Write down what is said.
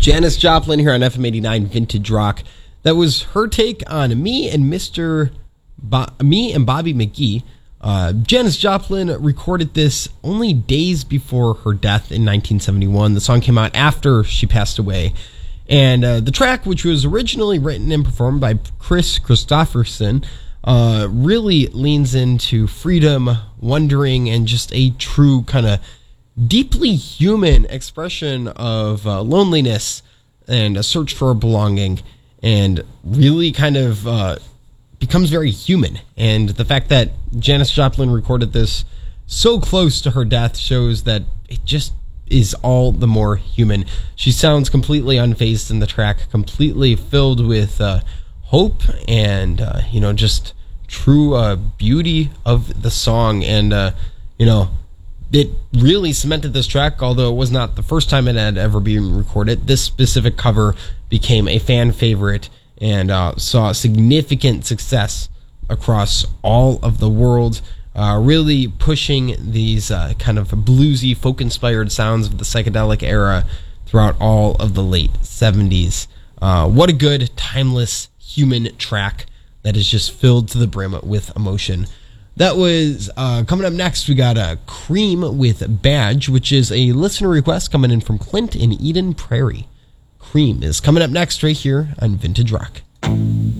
Janis Joplin here on FM 89 Vintage Rock. That was her take on Me and Bobby McGee. Janis Joplin recorded this only days before her death in 1971. The song came out after she passed away. And the track, which was originally written and performed by Chris Christopherson, really leans into freedom, wondering, and just a true kind of deeply human expression of loneliness and a search for belonging, and really kind of becomes very human. And the fact that Janis Joplin recorded this so close to her death shows that it just is all the more human. She sounds completely unfazed in the track, completely filled with hope and just true beauty of the song. And it really cemented this track, although it was not the first time it had ever been recorded. This specific cover became a fan favorite and saw significant success across all of the world, really pushing these kind of bluesy, folk-inspired sounds of the psychedelic era throughout all of the late 70s. What a good, timeless, human track that is just filled to the brim with emotion. That was coming up next. We got Cream with Badge, which is a listener request coming in from Clint in Eden Prairie. Cream is coming up next right here on Vintage Rock.